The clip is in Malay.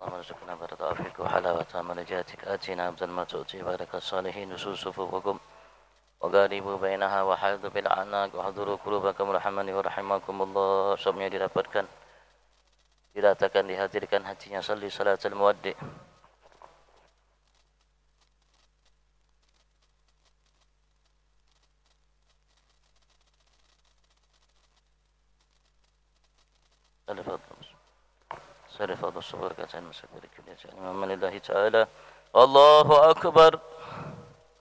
اللهم ارزقنا برد عافيك وحلاوة منجاتك آتنا أبدا ما تؤتي بارك الصالحين نسوس صفوفكم وقاربوا بينها وحاذوا بالعناق وحضروا قلوبكم رحمني ورحمكم الله. Sebabnya dirapatkan, diratakan, dihadirkan hatinya salli salat al-muwaddi. صرف هذا الصبر كتان مسكر كل شيء من الله تعالى. الله أكبر.